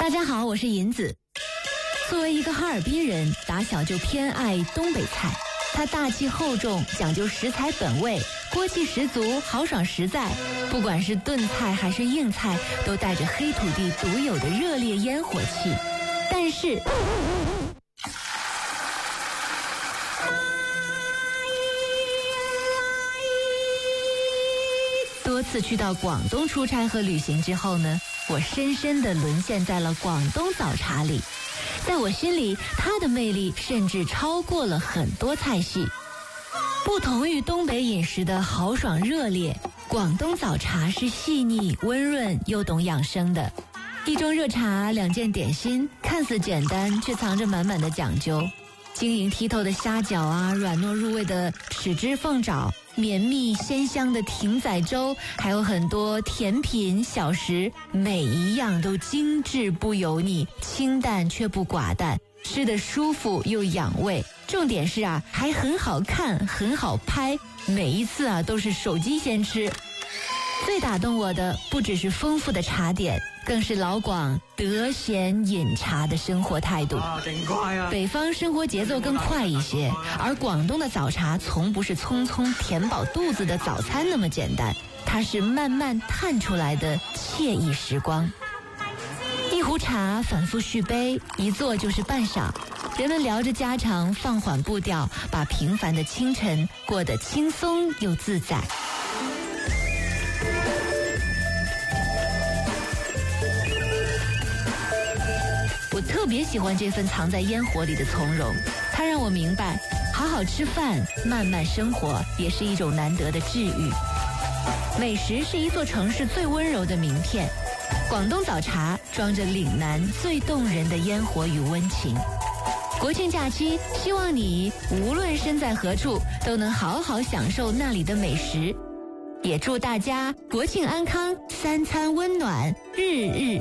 大家好，我是银子。作为一个哈尔滨人，打小就偏爱东北菜。它大气厚重，讲究食材本味，锅气十足，豪爽实在。不管是炖菜还是硬菜，都带着黑土地独有的热烈烟火气。但是多次去到广东出差和旅行之后呢，我深深地沦陷在了广东早茶里。在我心里，它的魅力甚至超过了很多菜系。不同于东北饮食的豪爽热烈，广东早茶是细腻温润又懂养生的。一盅热茶，2件点心，看似简单，却藏着满满的讲究。晶莹剔透的虾饺啊，软糯入味的豉汁凤爪，绵密鲜香的艇仔粥，还有很多甜品小食，每一样都精致不油腻，清淡却不寡淡，吃得舒服又养胃。重点是啊，还很好看，很好拍，每一次啊都是手机先吃。最打动我的不只是丰富的茶点，更是老广得闲饮茶的生活态度。北方生活节奏更快一些，而广东的早茶从不是匆匆填饱肚子的早餐那么简单，它是慢慢探出来的惬意时光。一壶茶反复续杯，一坐就是半晌，人们聊着家常，放缓步调，把平凡的清晨过得轻松又自在。我特别喜欢这份藏在烟火里的从容，它让我明白，好好吃饭，慢慢生活，也是一种难得的治愈。美食是一座城市最温柔的名片，广东早茶装着岭南最动人的烟火与温情。国庆假期，希望你无论身在何处，都能好好享受那里的美食。也祝大家国庆安康，3餐温暖，日日